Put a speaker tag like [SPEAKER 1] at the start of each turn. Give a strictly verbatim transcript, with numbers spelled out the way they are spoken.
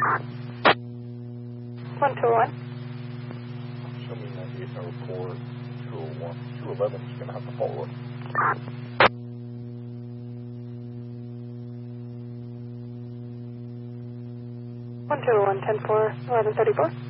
[SPEAKER 1] one two one.
[SPEAKER 2] Show me ninety-eight number four, two oh one. two eleven is going to have to follow it.
[SPEAKER 1] one two one, ten four, eleven thirty-four.